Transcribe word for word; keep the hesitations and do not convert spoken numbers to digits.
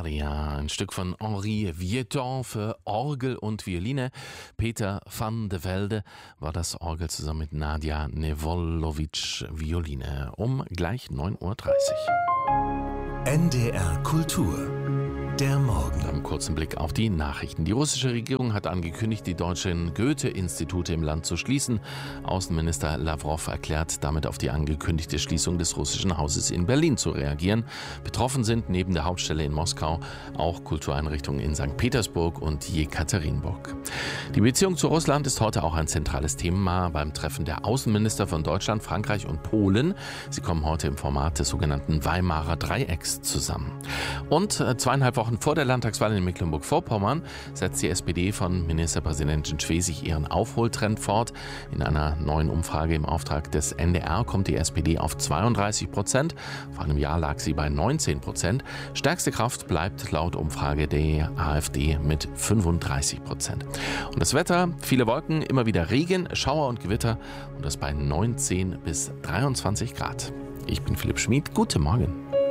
Aria, ein Stück von Henri Vieton für Orgel und Violine. Peter van de Velde war das Orgel zusammen mit Nadja Newolovic Violine. Um gleich neun Uhr dreißig. N D R Kultur. Der Morgen. Einen kurzen Blick auf die Nachrichten. Die russische Regierung hat angekündigt, die deutschen Goethe-Institute im Land zu schließen. Außenminister Lavrov erklärt, damit auf die angekündigte Schließung des russischen Hauses in Berlin zu reagieren. Betroffen sind neben der Hauptstelle in Moskau auch Kultureinrichtungen in Sankt Petersburg und Jekaterinburg. Die Beziehung zu Russland ist heute auch ein zentrales Thema beim Treffen der Außenminister von Deutschland, Frankreich und Polen. Sie kommen heute im Format des sogenannten Weimarer Dreiecks zusammen. Und äh, zweieinhalb Wochen vor der Landtagswahl in Mecklenburg-Vorpommern setzt die S P D von Ministerpräsidentin Schwesig ihren Aufholtrend fort. In einer neuen Umfrage im Auftrag des N D R kommt die S P D auf zweiunddreißig Prozent. Vor einem Jahr lag sie bei neunzehn Prozent. Stärkste Kraft bleibt laut Umfrage der AfD mit fünfunddreißig Prozent. Und das Wetter, viele Wolken, immer wieder Regen, Schauer und Gewitter und das bei neunzehn bis dreiundzwanzig Grad. Ich bin Philipp Schmid, guten Morgen.